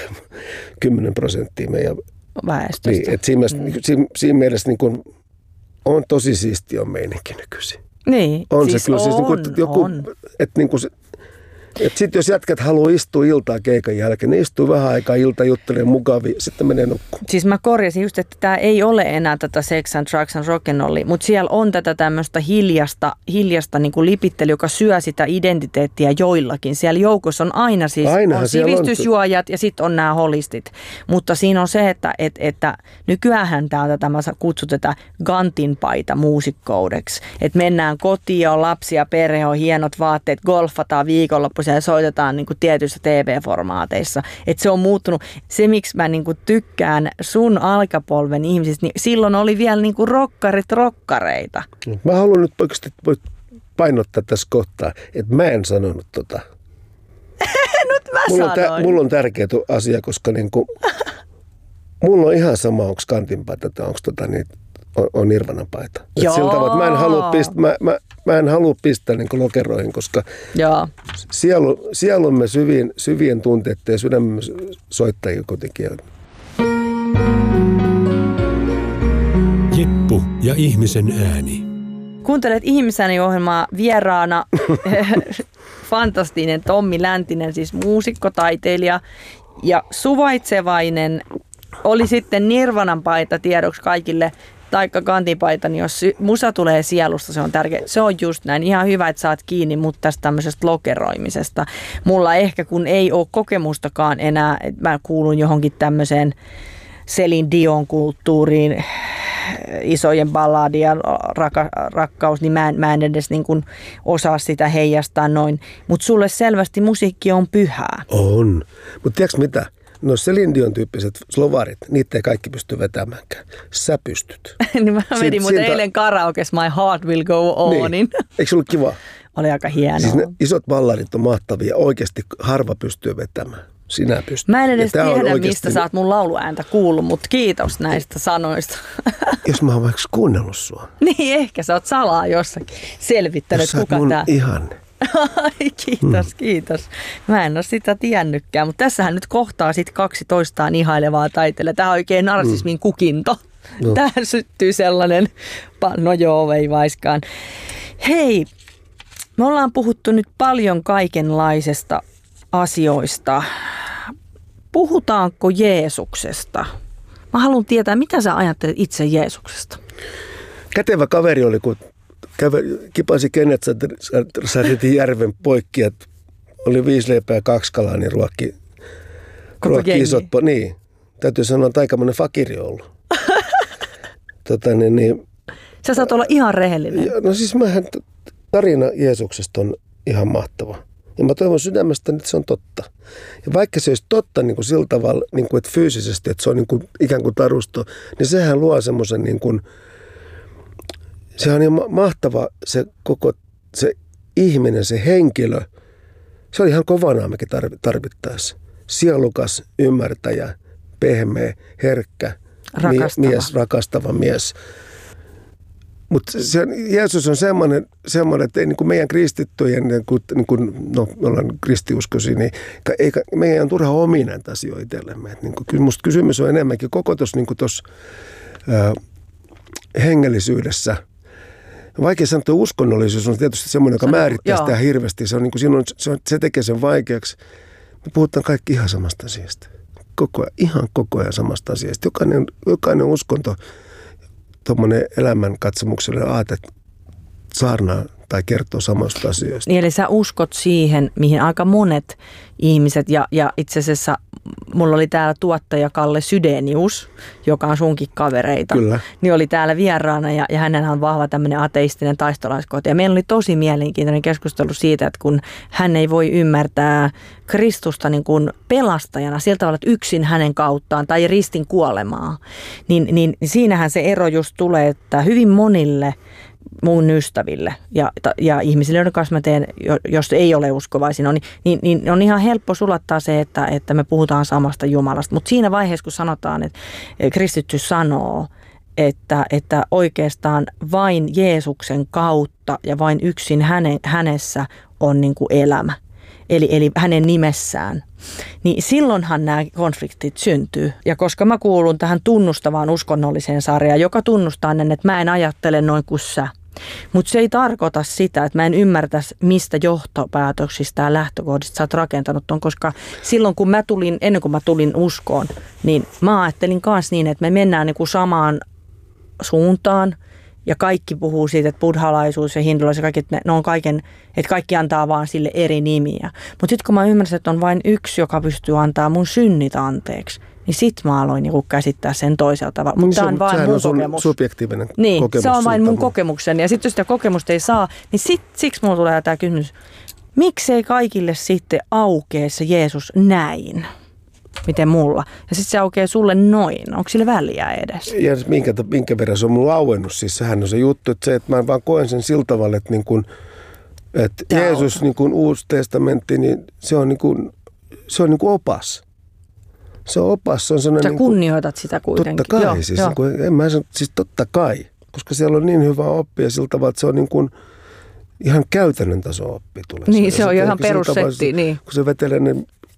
10% meidän väestöstä. Niin, että siinä mielessä niin kuin, on tosi siistiä on meininki nykyisin. Niin, on siis se kyllä. Siis että niin kuin että sitten jos jätkät haluaa istua iltaa keikan jälkeen, niin istuu vähän aikaa ilta juttelee mukavia, sitten menee nukkumaan. Siis mä korjasin just, että tämä ei ole enää tätä sex and drugs and rock'n'rollia, mutta siellä on tätä tämmöistä hiljasta niin kuin lipittelyä, joka syö sitä identiteettiä joillakin. Siellä joukossa on aina siis on sivistysjuojat ja sitten on nämä holistit. Mutta siinä on se, että nykyäänhän tämä on tätä, mä kutsun tätä gantinpaita muusikkoudeksi. Että mennään kotiin, on lapsia, perhe, on hienot vaatteet, golfataan viikonloppu ja soitetaan niin kuin tietyissä TV-formaateissa. Että se on muuttunut. Se, miksi mä niin kuin tykkään sun alkapolven ihmisistä, niin silloin oli vielä niin kuin rokkareita. Mä haluan nyt oikeasti painottaa tässä kohtaa, että mä en sanonut tota. Nyt mä sanoin. Mulla on tärkeä asia, koska niin kuin, mulla on ihan sama, onko kantinpaita tai onko on Nirvanan paita. Sillä tavalla, että mä en halua pistää niin kuin lokeroihin, koska sielumme syvien tunteiden ja sydämemme soittajia kuitenkin. Jeppu ja ihmisen ääni. Kuuntelet Ihmisääni-ohjelmaa, vieraana fantastinen Tommi Läntinen, siis muusikko, taiteilija ja suvaitsevainen. Oli sitten Nirvanan paita tiedoksi kaikille, taikka kantipaita, niin jos musa tulee sielusta, se on tärkeä. Se on just näin. Ihan hyvä, että saat kiinni mut tästä tämmöisestä lokeroimisesta. Mulla ehkä, kun ei ole kokemustakaan enää, että mä kuulun johonkin tämmöiseen Celine Dion kulttuuriin, isojen balladien rakkaus, niin mä en edes niin kuin osaa sitä heijastaa noin. Mutta sulle selvästi musiikki on pyhää. On. Mutta tiedätkö mitä? No Celine Dion tyyppiset slovarit, niitä ei kaikki pysty vetämäänkään. Sä pystyt. Niin mä vedin eilen karaokes My Heart Will Go Onin. Niin. Eikö se ollut kiva? oli aika hienoa. Siis ne isot vallarit on mahtavia, oikeasti harva pystyy vetämään. Sinä pystyt. Mä en edes tiedä, mistä sä oot mun lauluääntä kuullut, mutta kiitos näistä sanoista. Jos mä oon vaikka kuunnellut sua. Niin, ehkä sä oot salaa jossakin selvittänyt, kuka tää. Ihanne. Ai, kiitos. Mä en ole sitä tiennytkään, mutta tässähän nyt kohtaa sit 12 ihailevaa taiteilijaa. Tää on oikein narsismin kukinto. No. Tähän syttyy sellainen, no joo, ei vaiskaan. Hei, me ollaan puhuttu nyt paljon kaikenlaisesta asioista. Puhutaanko Jeesuksesta? Mä haluan tietää, mitä sä ajattelet itse Jeesuksesta? Kätevä kaveri oli, kun kipasi Kennetsarin järven poikki, että oli 5 leipää ja 2 kalaa, niin ruokki isot. Niin, täytyy sanoa, että aikamoinen fakiri ollut. niin, sä saat olla ihan rehellinen. No siis tarina Jeesuksesta on ihan mahtava. Ja mä toivon sydämestä, että se on totta. Ja vaikka se olisi totta niin kuin sillä tavalla, niin kuin, että fyysisesti, että se on niin kuin, ikään kuin tarusto, niin sehän luo semmoisen, niin kuin, sehän on niin mahtava se koko se ihminen, se henkilö. Se oli ihan kovanaamekin tarvittaessa. Sielukas, ymmärtäjä, pehmeä, herkkä, rakastava mies. Mutta Jeesus on semmoinen, että ei, niin kuin meidän kristittyjen, no me ollaan kristiuskoisia, niin meidän on turha omia näitä asioita itsellemme. Niin musta kysymys on enemmänkin koko tuossa niin hengellisyydessä. Vaikea sanoa, että uskonnollisuus on tietysti semmoinen, joka määrittää sitä hirveästi. Se, on, niin kuin, se tekee sen vaikeaksi. Me puhutaan kaikki ihan samasta asiasta. Ihan koko ajan samasta asiasta. Jokainen uskonto, tuommoinen elämänkatsomuksellinen aate saarnaa tai kertoo samasta asioista. Niin, eli sä uskot siihen, mihin aika monet ihmiset, ja itse asiassa mulla oli täällä tuottaja Kalle Sydenius, joka on sunkin kavereita. Kyllä. Niin oli täällä vieraana ja hänenhän on vahva tämmöinen ateistinen taistolaiskohta. Ja meillä oli tosi mielenkiintoinen keskustelu siitä, että kun hän ei voi ymmärtää Kristusta niin kuin pelastajana sillä tavalla, että yksin hänen kauttaan tai ristin kuolemaa, niin siinähän se ero just tulee, että hyvin monille mun ystäville ja ihmisille, joiden kanssa mä teen, jos ei ole uskovaisia, niin on ihan helppo sulattaa se, että me puhutaan samasta Jumalasta. Mutta siinä vaiheessa, kun sanotaan, että kristitty sanoo, että oikeastaan vain Jeesuksen kautta ja vain yksin hänessä on niin kuin elämä, eli hänen nimessään, niin silloinhan nämä konfliktit syntyy. Ja koska mä kuulun tähän tunnustavaan uskonnolliseen sarjaan, joka tunnustaa että mä en ajattele noin kuin sä. Mutta se ei tarkoita sitä, että mä en ymmärtäisi, mistä johtopäätöksistä ja lähtökohdista sä oot rakentanut ton, koska silloin kun ennen kuin mä tulin uskoon, niin mä ajattelin myös niin, että me mennään niin kuin samaan suuntaan ja kaikki puhuu siitä, että buddhalaisuus ja hindulaisuus ja kaikki, että ne on että kaikki antaa vaan sille eri nimiä. Mutta sitten kun mä ymmärsin, että on vain yksi, joka pystyy antaa mun synnit anteeksi, niin sit mä aloin niinku käsittää sen toisella tavalla. Mutta tämä on vain mun kokemus. Subjektiivinen niin, kokemus. Se on vain mun kokemukseni. Ja sitten jos sitä kokemusta ei saa, niin siksi mulla tulee tämä kysymys. Miksei kaikille sitten aukee se Jeesus näin? Miten mulla? Ja sitten se aukeaa sulle noin. Onko sille väliä edes? Ja minkä verran se on mulla auennut? Siis sehän on se juttu, että mä vaan koen sen sillä tavalla, että, niin kun, että Jeesus niin kun Uusi testamentti, niin se on niin kuin opas. Se on opas. Se on sellainen, sä kunnioitat sitä kuitenkin. Totta kai. Joo, siis, joo. Siis totta kai. Koska siellä on niin hyvä oppia sillä tavalla, että se on niin kuin ihan käytännön taso oppi tulee. Niin, se on jo ihan perussetti. Niin. Kun se vetelee ne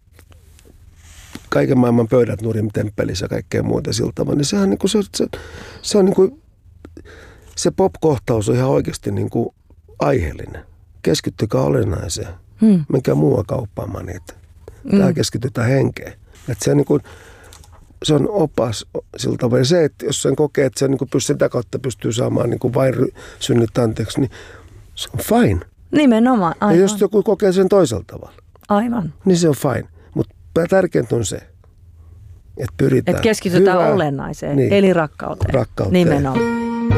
kaiken maailman pöydät nurin temppelissä ja kaikkea muuta sillä tavalla, niin sehän niin kuin se on niin kuin, se pop-kohtaus on ihan oikeasti niin kuin aiheellinen. Keskittykää olennaiseen. Menkää muualla kauppaamaan niitä. Täällä keskitytään henkeen. Että se, niin kuin, se on opas sillä tavalla. Ja se, että jos sen kokee, että se niin kuin sitä kautta pystyy saamaan niin kuin vain synnit anteeksi, niin se on fine. Nimenomaan, aivan. Ja jos joku kokee sen toisella tavalla, aivan, niin se on fine. Mutta tärkeintä on se, että pyritään. Että keskitytään olennaiseen, niin, eli rakkauteen. Nimenomaan.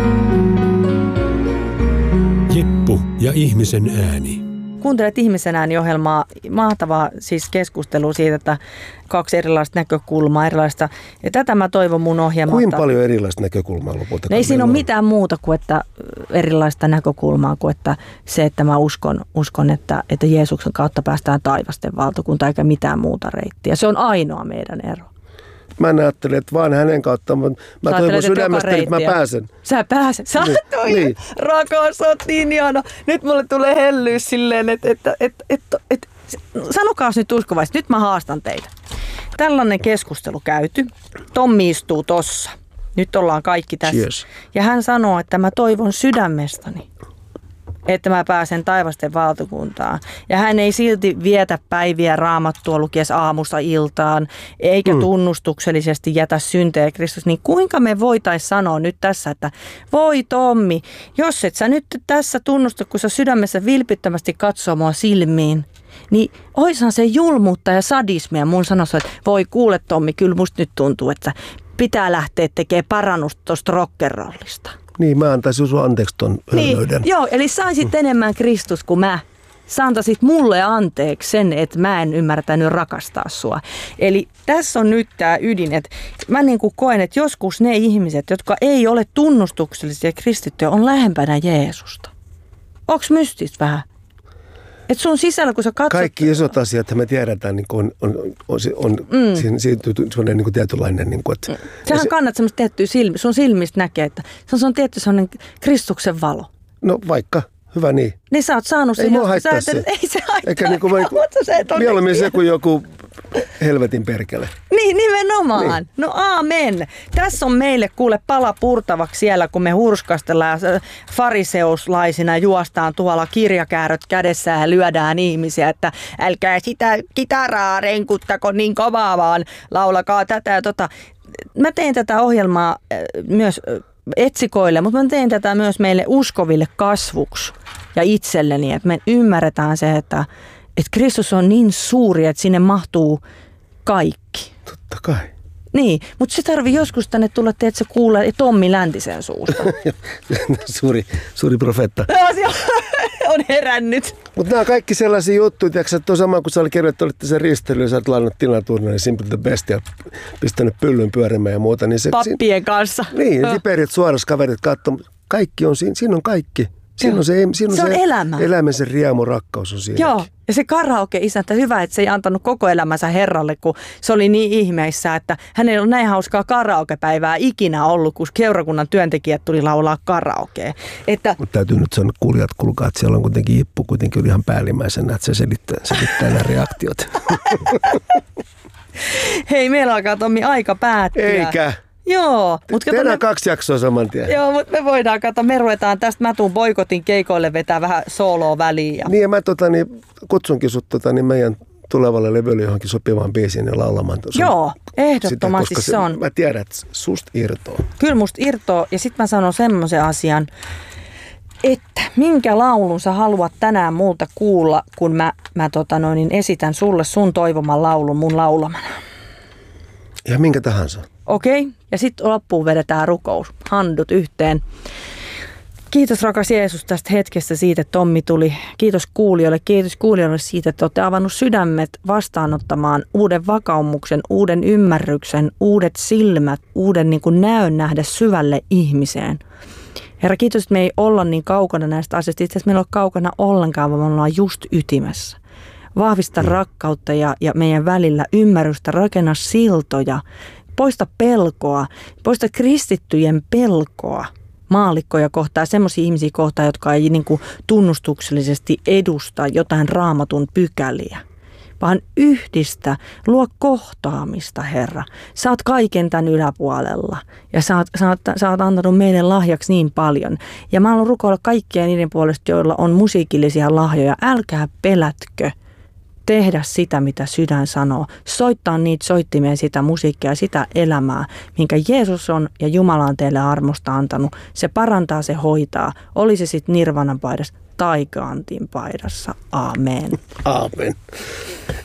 Jeppu ja ihmisen ääni. Kuuntelet Ihmisen ääni-ohjelmaa. Mahtavaa siis keskustelua siitä, että 2 erilaista näkökulmaa, erilaista. Ja tätä mä toivon mun ohjelmalta. Kuinka paljon erilaista näkökulmaa lopulta? Ei siinä ole mitään muuta kuin, että erilaista näkökulmaa kuin että se, että mä uskon että Jeesuksen kautta päästään taivasten valtakuntaan eikä mitään muuta reittiä. Se on ainoa meidän ero. Mä ajattelen, että vaan hänen kautta, mutta mä toivon sydämestäni, että mä pääsen. Sä pääset. Sä niin. Rakas, sä oot niin ihana. Nyt mulle tulee hellyys silleen, että sanokaa nyt uskovaisesti. Nyt mä haastan teitä. Tällainen keskustelu käyty. Tommi istuu tossa. Nyt ollaan kaikki tässä. Cheers. Ja hän sanoo, että mä toivon sydämestäni, että mä pääsen taivasten valtakuntaan. Ja hän ei silti vietä päiviä raamattua lukies aamusta iltaan, eikä tunnustuksellisesti jätä syntejä Kristus. Niin kuinka me voitaisiin sanoa nyt tässä, että voi Tommi, jos et sä nyt tässä tunnusta, kun sä sydämessä vilpittömästi katsoo mua silmiin, niin oishan se julmuutta ja sadismia. Mun sanoisi, että voi kuule Tommi, kyllä musta nyt tuntuu, että pitää lähteä tekemään parannusta tuosta rock'n'rollista. Niin, mä antaisin sun anteeksi ton hölmöyden. Niin, joo, eli saisit enemmän Kristus kuin mä. Sä antaisit mulle anteeksi sen, että mä en ymmärtänyt rakastaa sua. Eli tässä on nyt tämä ydin, että mä niin kuin koen, että joskus ne ihmiset, jotka ei ole tunnustuksellisia kristittyjä, on lähempänä Jeesusta. Onks mystistä vähän? Että sun sisällä, kun sä katsot... Kaikki isot asiat, me tiedetään, niin siinä sellainen niin tietynlainen... Niin kuin, että sähän kannat semmoista tiettyä sun silmistä näkee, että se on tietty sellainen Kristuksen valo. No vaikka, hyvä niin. Niin sä oot saanut sen... Ei mua haittaa se. Ei se haittaa. Eikä niin kuin mieluummin se kuin joku helvetin perkele. Niin, nimenomaan. Niin. No aamen. Tässä on meille kuule pala purtavaksi siellä, kun me hurskastellaan fariseuslaisina juostaan tuolla kirjakääröt kädessä ja lyödään ihmisiä, että älkää sitä kitaraa renkuttako niin kovaa, vaan laulakaa tätä ja tota. Mä tein tätä ohjelmaa myös etsikoille, mutta mä tein tätä myös meille uskoville kasvuksi ja itselleni, että me ymmärretään se, että Kristus on niin suuri, että sinne mahtuu kaikki. Totta kai. Niin, mutta se tarvii joskus tänne tulla, että se kuulee Tommi Läntisen suusta. suuri profeetta. On herännyt. Mutta nämä on kaikki sellaisia juttuja, että tuo sama kun sä oli kirjoittanut sen ristelyyn ja sä olet lainannut Tina Turnerin Simple the Best ja pistänyt pyllyn pyörimään ja muuta. Niin pappien kanssa. Niin, tiperit suorassa kaverit katsoo. Kaikki on siinä on kaikki. Siinä on se elämä. Elämän se riemu, rakkaus on siinä. Joo, ja se karaoke-isäntä, hyvä, että se ei antanut koko elämänsä Herralle, kun se oli niin ihmeissä, että hänellä ei ole näin hauskaa karaokepäivää ikinä ollut, kun seurakunnan työntekijät tuli laulaa karaokea. Mutta täytyy nyt sanoa kuulijat, kuulkaa, että siellä on kuitenkin Jippu kuitenkin ihan päällimmäisenä, että se selittää nämä reaktiot. Hei, meillä alkaa Tommi aika päättyä. Eikä. Joo. Tehdään 2 jaksoa saman tien. Joo, mutta me voidaan me ruvetaan tästä, mä tuun boikotin keikoille vetää vähän sooloa väliin. Ja... Niin ja mä kutsunkin sut meidän tulevalle levylle johonkin sopivaan biisiin ja laulamaan. Joo, ehdottomasti sitä, se on. Mä tiedän, että susta irtoaa. Kyllä musta irtoaa ja sit mä sanon semmoisen asian, että minkä laulun sä haluat tänään multa kuulla, kun mä esitän sulle sun toivoman laulun mun laulamana. Ja minkä tahansa. Okei, ja sitten loppuun vedetään rukous. Handut yhteen. Kiitos rakas Jeesus tästä hetkestä siitä, että Tommi tuli. Kiitos kuulijoille siitä, että olette avannut sydämet vastaanottamaan uuden vakaumuksen, uuden ymmärryksen, uudet silmät, uuden näön nähdä syvälle ihmiseen. Herra, kiitos, että me ei olla niin kaukana näistä asioista. Itse asiassa meillä ei ole kaukana ollenkaan, vaan me ollaan just ytimessä. Vahvista rakkautta ja meidän välillä ymmärrystä, rakenna siltoja. Poista pelkoa, poista kristittyjen pelkoa maallikkoja kohtaan, semmoisia ihmisiä kohtaan, jotka ei tunnustuksellisesti edusta jotain raamatun pykäliä, vaan yhdistä, luo kohtaamista, Herra. Sä oot kaiken tämän yläpuolella ja sä oot antanut meille lahjaksi niin paljon. Ja mä haluan rukoilla kaikkia niiden puolesta, joilla on musiikillisia lahjoja. Älkää pelätkö tehdä sitä, mitä sydän sanoo. Soittaa niitä soittimia, sitä musiikkia, sitä elämää, minkä Jeesus on ja Jumala on teille armosta antanut. Se parantaa, se hoitaa. Oli se sitten Nirvanan paidassa tai Gantin paidassa. Aamen. Aamen.